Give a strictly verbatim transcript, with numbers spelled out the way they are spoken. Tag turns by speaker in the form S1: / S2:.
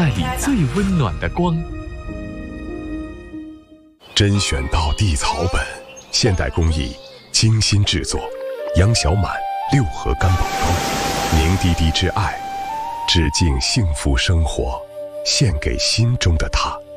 S1: 袋里最温暖的光。
S2: 甄选到地草本，现代工艺，精心制作，杨小满六合干宝汤，凝滴滴之爱，致敬幸福生活，献给心中的他。